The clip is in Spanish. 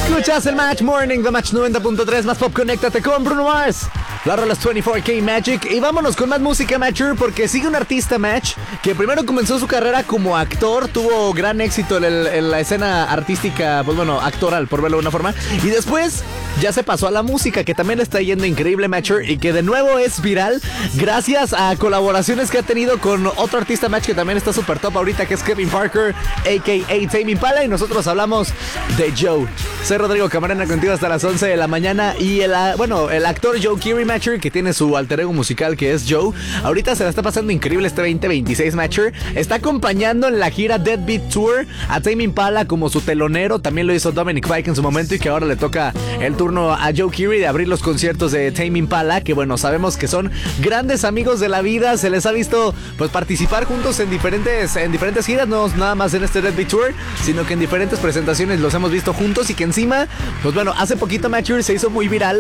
Escuchas el Match Morning, The Match 90.3, más pop, conéctate con Bruno Mars. La rola es 24K Magic. Y vámonos con más música, Matcher, porque sigue un artista, Match, que primero comenzó su carrera como actor, tuvo gran éxito en la escena artística, pues bueno, actoral, por verlo de una forma. Y después ya se pasó a la música, que también le está yendo increíble, Matcher, y que de nuevo es viral gracias a colaboraciones que ha tenido con otro artista, Match, que también está súper top ahorita, que es Kevin Parker, a.k.a. Tame Impala. Y nosotros hablamos de Joe. Soy Rodrigo Camarena, contigo hasta las 11 de la mañana. Y el actor Joe Keery, Matcher, que tiene su alter ego musical, que es Joe, ahorita se la está pasando increíble este 2026, Matcher. Está acompañando en la gira Deadbeat Tour a Tame Impala como su telonero. También lo hizo Dominic Fike en su momento, y que ahora le toca el turno a Joe Keery de abrir los conciertos de Tame Impala, que bueno, sabemos que son grandes amigos de la vida. Se les ha visto pues participar juntos en diferentes giras, no nada más en este Deadbeat Tour, sino que en diferentes presentaciones los hemos visto juntos. Y que encima, pues bueno, hace poquito, Matcher, se hizo muy viral